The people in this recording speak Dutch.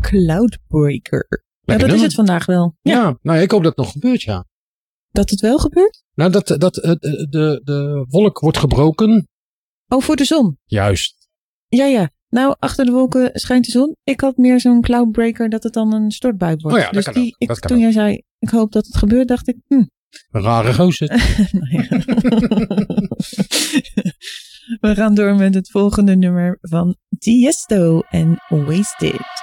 Cloudbreaker. Ja, dat is het vandaag wel. Ja, nou ik hoop dat het nog gebeurt, ja. Dat het wel gebeurt? Nou, dat de wolk wordt gebroken. Oh, voor de zon? Juist. Ja. Nou, achter de wolken schijnt de zon. Ik had meer zo'n cloudbreaker dat het dan een stortbui wordt. Oh ja, dat dus kan toen jij zei, ik hoop dat het gebeurt, dacht ik, Een rare gozer. We gaan door met het volgende nummer van Tiesto en Wasted.